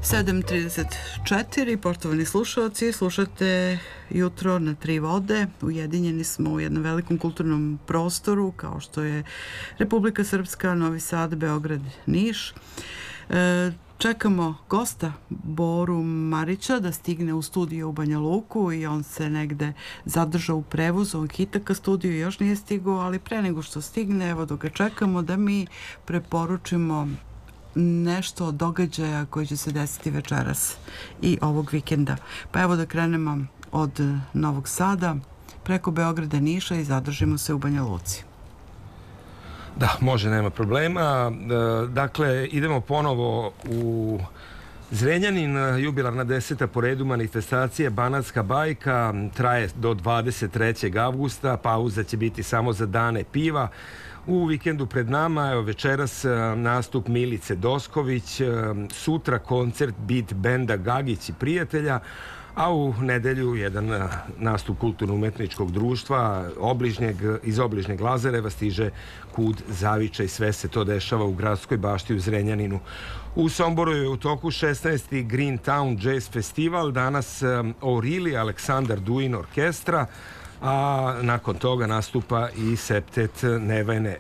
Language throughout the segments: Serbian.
7:34, poštovani slušalci, slušate Jutro na tri vode. Ujedinjeni smo u jednom velikom kulturnom prostoru kao što je Republika Srpska, Novi Sad, Beograd, Niš. Čekamo gosta Boru Marića da stigne u studio u Banja Luku i on se negde zadržao u prevozu, on hita ka studiju i još nije stigao, ali pre nego što stigne, evo dok ga čekamo, da mi preporučimo nešto od događaja koji će se desiti večeras i ovog vikenda. Pa evo da krenemo od Novog Sada preko Beograda, Niša i zadržimo se u Banja Luci. Da, može, nema problema. Dakle, idemo ponovo u Zrenjanin, jubilarna 10. po redu manifestacije Banatska bajka, traje do 23. avgusta, pauza će biti samo za dane piva. U vikendu pred nama, evo večeras nastup Milice Dosković, sutra koncert beat benda Gagić i prijatelja, a u nedelju jedan nastup kulturno-umetničkog društva iz obližnjeg Lazareva stiže Kud Zavičaj. Sve se to dešava u gradskoj bašti u Zrenjaninu. U Somboru je u toku 16. Green Town Jazz Festival, danas O'Reilly, Aleksandar Duin orkestra, a nakon toga nastupa i septet Nevene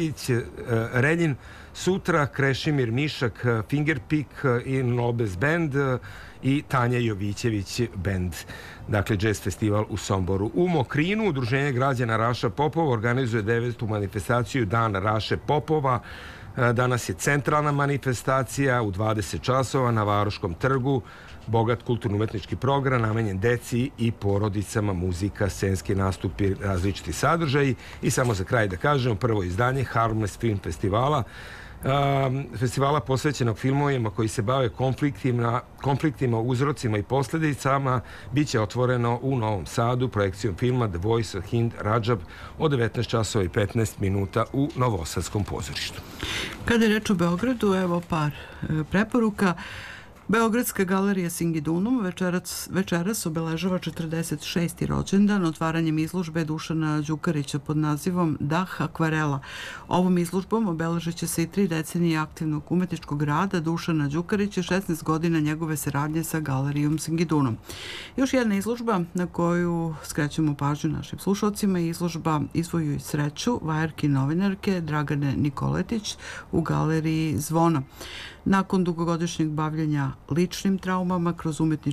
Reljin. Sutra Krešimir Mišak, Fingerpick i Nobes Band i Tanja Jovićević Band. Dakle, jazz festival u Somboru. U Mokrinu Udruženje građana Raša Popova organizuje 9. manifestaciju Dan Raše Popova. Danas je centralna manifestacija u 20 časova na Varoškom trgu. Bogat kulturno-umetnički program namenjen deci i porodicama, muzika, scenski nastupi, različiti sadržaji. I samo za kraj da kažem, prvo izdanje Harmless Film Festivala, festivala posvećenog filmovima koji se bave konfliktima, uzrocima i posljedicama, bit će otvoreno u Novom Sadu projekcijom filma The Voice of Hind Rajab od 19 časova i 15 minuta u Novosadskom pozorištu. Kada je reč o Beogradu, evo par preporuka. Beogradska galerija Singidunum večeras obeležava 46. rođendan otvaranjem izložbe Dušana Đukarića pod nazivom Dah akvarela. Ovom izložbom obeležit će se i 3 decenije aktivnog umetničkog rada Dušana Đukarića, 16 godina njegove saradnje sa galerijom Singidunum. Još jedna izložba na koju skrećemo pažnju našim slušalcima je izložba Izvojuj sreću vajarke novinarke Dragane Nikoletić u galeriji Zvona. Nakon dugogodišnjeg bavljenja ličnim traumama kroz umetnički